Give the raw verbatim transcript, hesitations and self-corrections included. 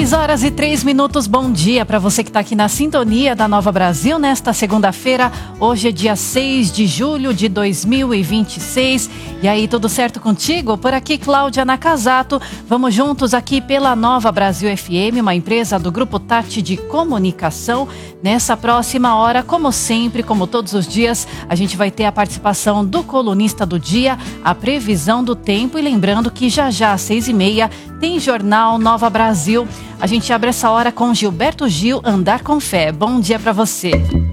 seis horas e três minutos, bom dia para você que está aqui na sintonia da Nova Brasil nesta segunda-feira. Hoje é dia seis de julho de dois mil e vinte e seis. E aí, tudo certo contigo? Por aqui, Cláudia Nakazato. Vamos juntos aqui pela Nova Brasil F M, uma empresa do Grupo Tati de Comunicação. Nessa próxima hora, como sempre, como todos os dias, a gente vai ter a participação do colunista do dia, a previsão do tempo e lembrando que já já às seis e meia tem Jornal Nova Brasil. A gente abre essa hora com Gilberto Gil, Andar com Fé. Bom dia para você.